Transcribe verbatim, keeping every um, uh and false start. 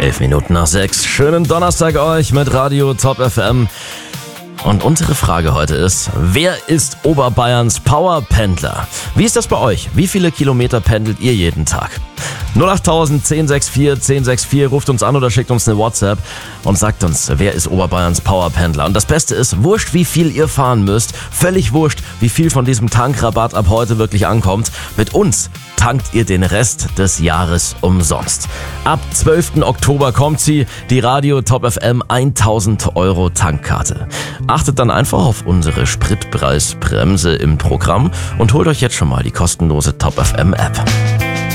Elf Minuten nach sechs. Schönen Donnerstag euch mit Radio Top F M. Und unsere Frage heute ist, wer ist Oberbayerns Powerpendler? Wie ist das bei euch? Wie viele Kilometer pendelt ihr jeden Tag? null acht tausend, zehn sechs vier, zehn sechs vier, ruft uns an oder schickt uns eine WhatsApp und sagt uns, wer ist Oberbayerns Powerpendler? Und das Beste ist, wurscht wie viel ihr fahren müsst, völlig wurscht, wie viel von diesem Tankrabatt ab heute wirklich ankommt. Mit uns tankt ihr den Rest des Jahres umsonst. Ab zwölften Oktober kommt sie, die Radio Top F M tausend Euro Tankkarte. Achtet dann einfach auf unsere Spritpreisbremse im Programm und holt euch jetzt schon mal die kostenlose Top F M App.